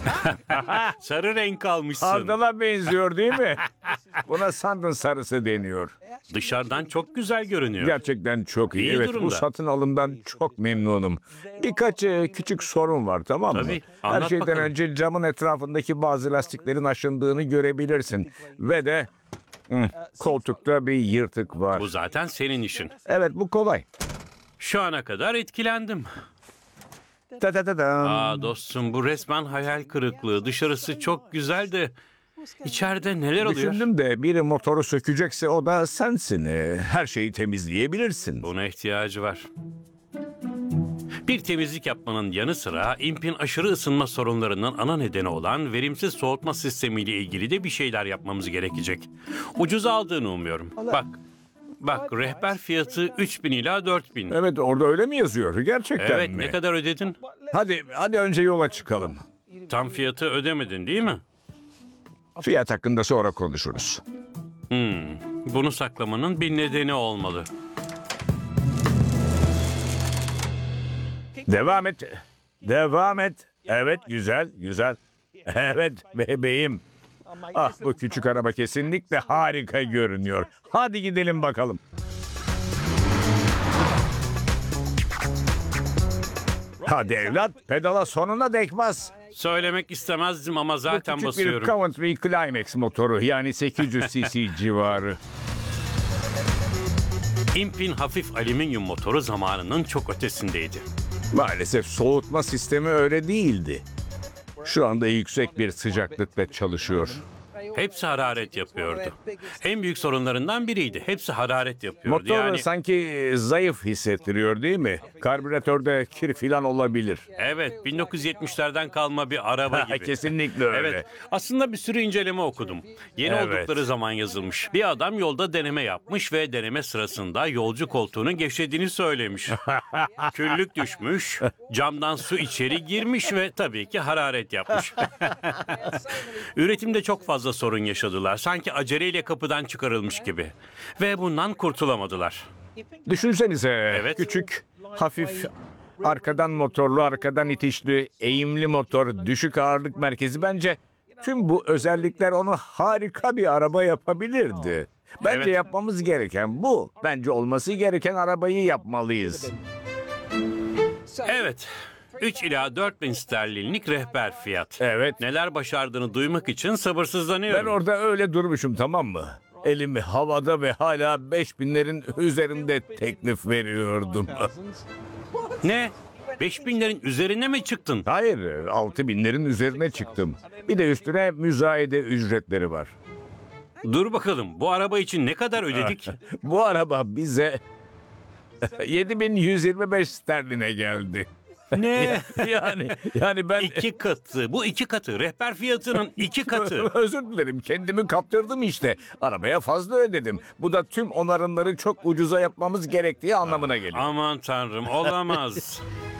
Sarı renk almışsın. Hardala benziyor değil mi? Buna sandın sarısı deniyor. Dışarıdan çok güzel görünüyor. Gerçekten çok iyi. İyi Evet, durumda. bu satın alımdan çok memnunum. Birkaç küçük sorun var, tamam mı? Tabii, Her anlat şeyden bakalım. önce camın etrafındaki bazı lastiklerin aşındığını görebilirsin. Ve de koltukta bir yırtık var. Bu zaten senin işin. Evet, bu kolay. Şu ana kadar etkilendim. Ta ta ta ta. Aa dostum, bu resmen hayal kırıklığı. Dışarısı çok güzel de içeride neler oluyor? Düşündüm de biri motoru sökecekse o da sensin. Her şeyi temizleyebilirsin. Buna ihtiyacı var. Bir temizlik yapmanın yanı sıra İMP'in aşırı ısınma sorunlarının ana nedeni olan verimsiz soğutma sistemiyle ilgili de bir şeyler yapmamız gerekecek. Ucuz aldığını umuyorum. Bak rehber fiyatı 3.000 ila 4.000. Evet, orada öyle mi yazıyor? Gerçekten Evet, mi? ne kadar ödedin? Hadi önce yola çıkalım. Tam fiyatı ödemedin değil mi? Fiyat hakkında sonra konuşuruz. Bunu saklamanın bir nedeni olmalı. Devam et. Devam et. Evet, güzel. Evet bebeğim. Ah, bu küçük araba kesinlikle harika görünüyor. Hadi gidelim bakalım. Hadi evlat, pedala sonuna dek bas. Söylemek istemezdim ama Bu zaten küçük bir basıyorum. Coventry Climax motoru, yani 800 cc civarı. İMP'in hafif alüminyum motoru zamanının çok ötesindeydi. Maalesef soğutma sistemi öyle değildi. Şu anda yüksek bir sıcaklıkla çalışıyor. Hepsi hararet yapıyordu. En büyük sorunlarından biriydi. Hepsi hararet yapıyordu. Motor Yani sanki zayıf hissettiriyor değil mi? Karbüratörde kir filan olabilir. evet, 1970'lerden kalma bir araba gibi. Kesinlikle öyle. Evet, aslında bir sürü inceleme okudum. Yeni Evet. oldukları zaman yazılmış. Bir adam yolda deneme yapmış ve deneme sırasında yolcu koltuğunun gevşediğini söylemiş. Küllük düşmüş, camdan su içeri girmiş ve tabii ki hararet yapmış. Üretimde çok fazla sorun yaşadılar. Sanki aceleyle kapıdan çıkarılmış gibi. Ve bundan kurtulamadılar. Düşünsenize, Evet. küçük, hafif, arkadan motorlu, arkadan itişli, eğimli motor, düşük ağırlık merkezi, bence tüm bu özellikler onu harika bir araba yapabilirdi. Bence Evet. yapmamız gereken bu. Bence olması gereken arabayı yapmalıyız. Evet, 3 ila 4 bin sterlinlik rehber fiyat. Evet. Neler başardığını duymak için Ben sabırsızlanıyorum. orada öyle durmuşum, tamam mı? Elimi havada ve hala 5000'lerin üzerinde teklif veriyordum. Ne? 5000'lerin üzerine mi çıktın? Hayır, 6000'lerin üzerine çıktım. Bir de üstüne müzayede ücretleri var. Dur bakalım, bu araba için ne kadar ödedik? Bu araba bize 7125 sterline geldi. Ne? Yani ben 2 katı. Bu 2 katı. Rehber fiyatının 2 katı. özür dilerim, kendimi kaptırdım işte. Arabaya fazla ödedim. Bu da tüm onarımları çok ucuza yapmamız gerektiği anlamına geliyor. Aman tanrım, olamaz.